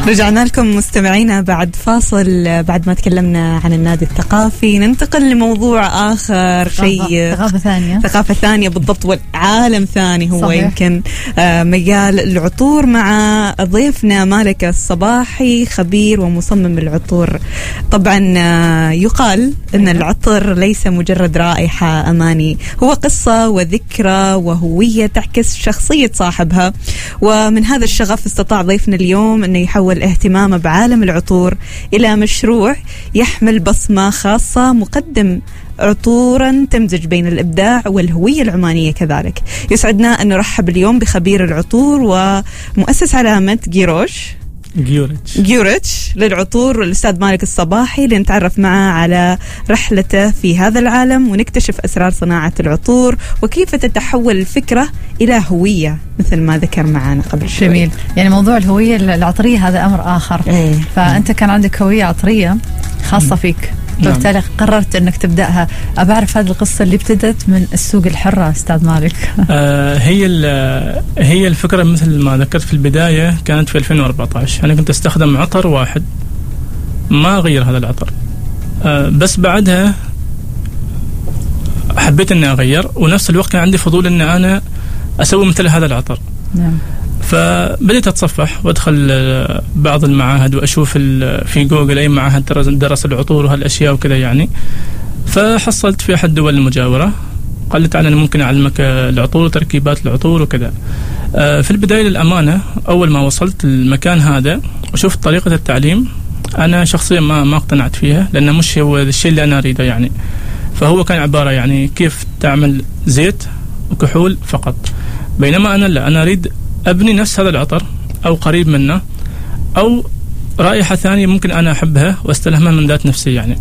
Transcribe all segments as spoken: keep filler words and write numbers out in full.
رجعنا لكم مستمعينا بعد فاصل. بعد ما تكلمنا عن النادي الثقافي ننتقل لموضوع آخر شيء، ثقافة ثانية ثقافة ثانية بالضبط، والعالم ثاني هو صحيح. يمكن مجال العطور مع ضيفنا مالك الصباحي، خبير ومصمم العطور. طبعا يقال أن العطر ليس مجرد رائحة أماني، هو قصة وذكرى وهوية تعكس شخصية صاحبها. ومن هذا الشغف استطاع ضيفنا اليوم أنه يحول اهتمامه بعالم العطور إلى مشروع يحمل بصمة خاصة، مقدم عطورا تمزج بين الإبداع والهوية العمانية كذلك. يسعدنا أن نرحب اليوم بخبير العطور ومؤسس علامة جيروش جيوريتش جيوريتش للعطور، الأستاذ مالك الصباحي، لنتعرف معه على رحلته في هذا العالم ونكتشف أسرار صناعة العطور وكيف تتحول الفكرة إلى هوية مثل ما ذكر معنا قبل شوي. جميل. يعني موضوع الهوية العطرية هذا أمر آخر. ايه. فأنت كان عندك هوية عطرية خاصة فيك، بالتالي قررت أنك تبدأها. أبعرف هذه القصة اللي ابتدت من السوق الحرة أستاذ مالك. آه هي هي الفكرة مثل ما ذكرت في البداية كانت في ألفين وأربعة عشر. أنا كنت أستخدم عطر واحد ما أغير هذا العطر، آه بس بعدها حبيت أني أغير، ونفس الوقت كان عندي فضول أن أنا أسوي مثل هذا العطر. نعم. فبديت أتصفح وأدخل بعض المعاهد وأشوف في جوجل أي معهد درس العطور وهالأشياء وكذا يعني. فحصلت في أحد الدول المجاورة قال لي تعال أنا ممكن أعلمك العطور وتركيبات العطور وكذا. في البداية للأمانة أول ما وصلت المكان هذا وشوفت طريقة التعليم أنا شخصيا ما ما اقتنعت فيها، لأنه مش هو الشيء اللي أنا أريده يعني. فهو كان عبارة يعني كيف تعمل زيت وكحول فقط، بينما أنا لا، أنا أريد أبني نفس هذا العطر أو قريب منه أو رائحة ثانية ممكن أنا أحبها واستلهمها من ذات نفسي يعني.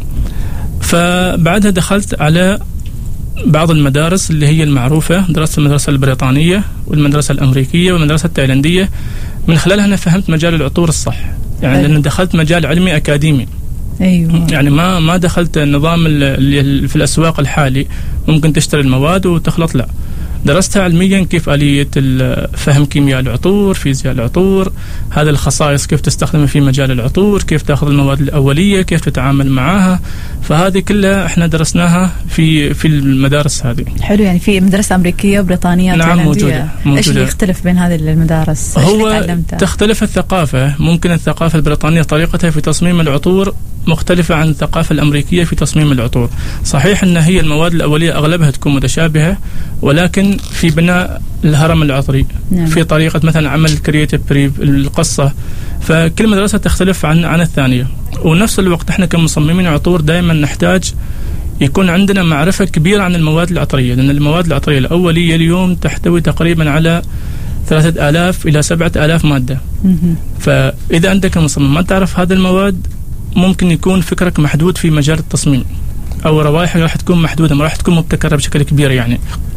فبعدها دخلت على بعض المدارس اللي هي المعروفة، درست المدرسة البريطانية والمدرسة الأمريكية والمدرسة التايلندية. من خلالها أنا فهمت مجال العطور الصح يعني. أيوة. لأن دخلت مجال علمي أكاديمي. أيوة. يعني ما ما دخلت النظام اللي في الأسواق الحالي ممكن تشتري المواد وتخلط، لا، درستها علميا كيف آلية فهم كيمياء العطور، فيزياء العطور، هذه الخصائص كيف تستخدمها في مجال العطور، كيف تأخذ المواد الأولية، كيف تتعامل معها. فهذه كلها احنا درسناها في في المدارس هذه. حلو. يعني في مدرسة أمريكية وبريطانية. نعم موجودة. موجودة. ايش اللي يختلف بين هذه المدارس؟ هو تختلف الثقافة. ممكن الثقافة البريطانية طريقتها في تصميم العطور مختلفة عن الثقافة الأمريكية في تصميم العطور. صحيح أن هي المواد الأولية أغلبها تكون متشابهة، ولكن في بناء الهرم العطري. نعم. في طريقة مثلا عمل كرياتيف بريف القصة، فكل مدرسة تختلف عن عن الثانية. ونفس الوقت احنا كمصممين عطور دائما نحتاج يكون عندنا معرفة كبيرة عن المواد العطرية، لأن المواد العطرية الأولية اليوم تحتوي تقريبا على ثلاثة آلاف إلى سبعة آلاف مادة. فإذا أنت كمصمم ما تعرف هذه المواد ممكن يكون فكرك محدود في مجال التصميم، أو روائح راح تكون محدودة، ما راح تكون مبتكرة بشكل كبير يعني.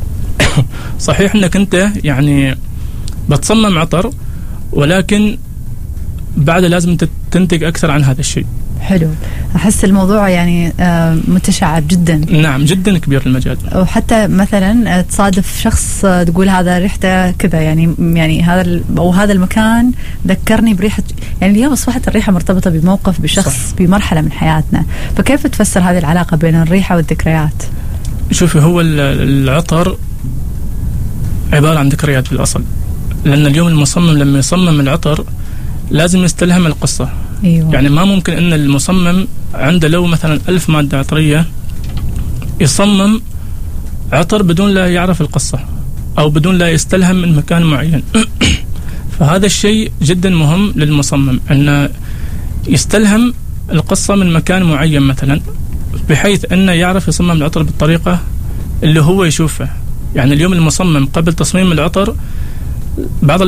صحيح أنك أنت يعني بتصمم عطر، ولكن بعد لازم تنتج أكثر عن هذا الشيء. حلو. أحس الموضوع يعني متشعب جدا. نعم جدا كبير المجال. وحتى مثلا تصادف شخص تقول هذا ريحته كذا يعني يعني هذا أو هذا المكان ذكرني بريحة، يعني اليوم أصبحت الريحة مرتبطة بموقف بشخص صح. بمرحلة من حياتنا. فكيف تفسر هذه العلاقة بين الريحة والذكريات؟ شوفي، هو العطر عبارة عن ذكريات بالأصل، لأن اليوم المصمم لما يصمم العطر لازم يستلهم القصة. أيوة. يعني ما ممكن أن المصمم عنده لو مثلا ألف مادة عطرية يصمم عطر بدون لا يعرف القصة أو بدون لا يستلهم من مكان معين. فهذا الشيء جدا مهم للمصمم، أنه يستلهم القصة من مكان معين مثلا، بحيث أنه يعرف يصمم العطر بالطريقة اللي هو يشوفها. يعني اليوم المصمم قبل تصميم العطر بعض